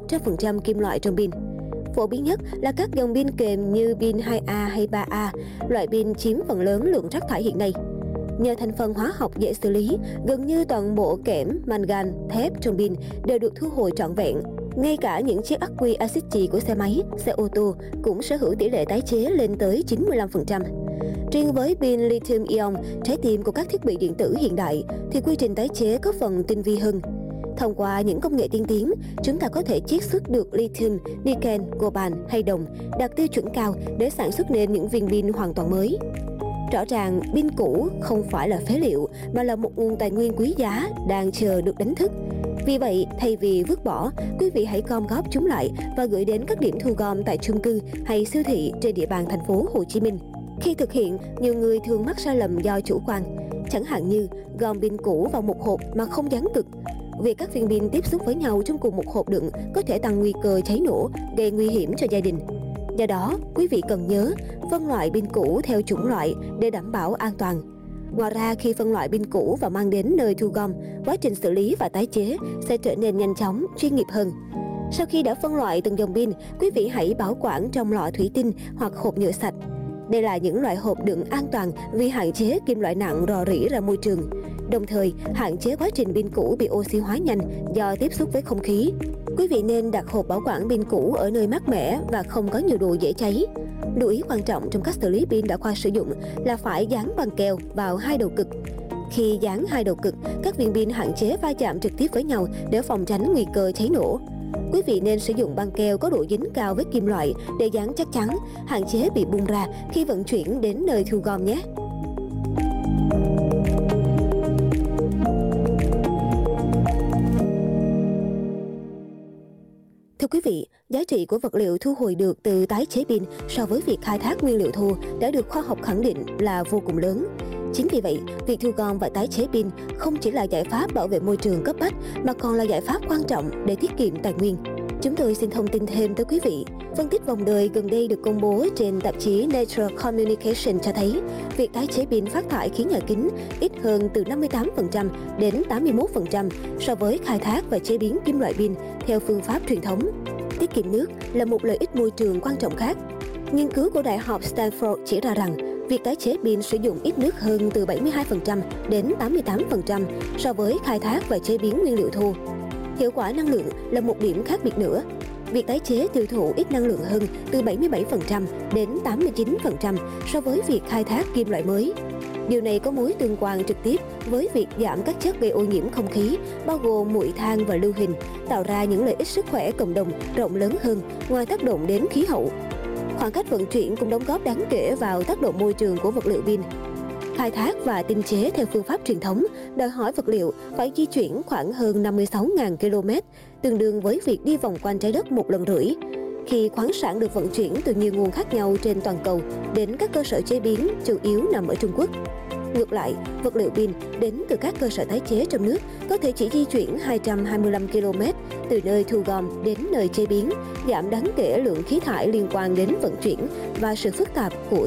100% kim loại trong pin. Phổ biến nhất là các dòng pin kèm như pin 2A hay 3A, loại pin chiếm phần lớn lượng rác thải hiện nay. Nhờ thành phần hóa học dễ xử lý, gần như toàn bộ kẽm, mangan, thép trong pin đều được thu hồi trọn vẹn. Ngay cả những chiếc ắc quy axit chì của xe máy, xe ô tô cũng sở hữu tỷ lệ tái chế lên tới 95%. Riêng với pin lithium-ion, trái tim của các thiết bị điện tử hiện đại, thì quy trình tái chế có phần tinh vi hơn. Thông qua những công nghệ tiên tiến, chúng ta có thể chiết xuất được lithium, niken, coban hay đồng đạt tiêu chuẩn cao để sản xuất nên những viên pin hoàn toàn mới. Rõ ràng, pin cũ không phải là phế liệu mà là một nguồn tài nguyên quý giá đang chờ được đánh thức. Vì vậy, thay vì vứt bỏ, quý vị hãy gom góp chúng lại và gửi đến các điểm thu gom tại chung cư hay siêu thị trên địa bàn thành phố Hồ Chí Minh. Khi thực hiện, nhiều người thường mắc sai lầm do chủ quan, chẳng hạn như gom pin cũ vào một hộp mà không dán cực. Việc các viên pin tiếp xúc với nhau trong cùng một hộp đựng có thể tăng nguy cơ cháy nổ, gây nguy hiểm cho gia đình. Do đó, quý vị cần nhớ phân loại pin cũ theo chủng loại để đảm bảo an toàn. Ngoài ra, khi phân loại pin cũ và mang đến nơi thu gom, quá trình xử lý và tái chế sẽ trở nên nhanh chóng, chuyên nghiệp hơn. Sau khi đã phân loại từng dòng pin, quý vị hãy bảo quản trong lọ thủy tinh hoặc hộp nhựa sạch. Đây là những loại hộp đựng an toàn vì hạn chế kim loại nặng rò rỉ ra môi trường, đồng thời hạn chế quá trình pin cũ bị oxy hóa nhanh do tiếp xúc với không khí. Quý vị nên đặt hộp bảo quản pin cũ ở nơi mát mẻ và không có nhiều đồ dễ cháy. Lưu ý quan trọng trong cách xử lý pin đã qua sử dụng là phải dán băng keo vào hai đầu cực. Khi dán hai đầu cực, các viên pin hạn chế va chạm trực tiếp với nhau để phòng tránh nguy cơ cháy nổ. Quý vị nên sử dụng băng keo có độ dính cao với kim loại để dán chắc chắn, hạn chế bị bung ra khi vận chuyển đến nơi thu gom nhé. Thưa quý vị, giá trị của vật liệu thu hồi được từ tái chế pin so với việc khai thác nguyên liệu thô đã được khoa học khẳng định là vô cùng lớn. Chính vì vậy, việc thu gom và tái chế pin không chỉ là giải pháp bảo vệ môi trường cấp bách mà còn là giải pháp quan trọng để tiết kiệm tài nguyên. Chúng tôi xin thông tin thêm tới quý vị. Phân tích vòng đời gần đây được công bố trên tạp chí Nature Communication cho thấy việc tái chế pin phát thải khí nhà kính ít hơn từ 58% đến 81% so với khai thác và chế biến kim loại pin theo phương pháp truyền thống. Tiết kiệm nước là một lợi ích môi trường quan trọng khác. Nghiên cứu của Đại học Stanford chỉ ra rằng việc tái chế pin sử dụng ít nước hơn từ 72% đến 88% so với khai thác và chế biến nguyên liệu thô. Hiệu quả năng lượng là một điểm khác biệt nữa. Việc tái chế tiêu thụ ít năng lượng hơn từ 77% đến 89% so với việc khai thác kim loại mới. Điều này có mối tương quan trực tiếp với việc giảm các chất gây ô nhiễm không khí, bao gồm bụi than và lưu huỳnh, tạo ra những lợi ích sức khỏe cộng đồng rộng lớn hơn ngoài tác động đến khí hậu. Khoảng cách vận chuyển cũng đóng góp đáng kể vào tác động môi trường của vật liệu pin. Khai thác và tinh chế theo phương pháp truyền thống đòi hỏi vật liệu phải di chuyển khoảng hơn 56.000 km, tương đương với việc đi vòng quanh trái đất một lần rưỡi. Khi khoáng sản được vận chuyển từ nhiều nguồn khác nhau trên toàn cầu đến các cơ sở chế biến chủ yếu nằm ở Trung Quốc. Ngược lại, vật liệu pin đến từ các cơ sở tái chế trong nước có thể chỉ di chuyển 225 km từ nơi thu gom đến nơi chế biến, giảm đáng kể lượng khí thải liên quan đến vận chuyển và sự phức tạp của